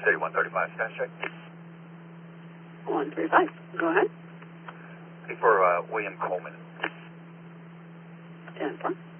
City 135, status check. 135. Go ahead. For William Coleman. 10-4.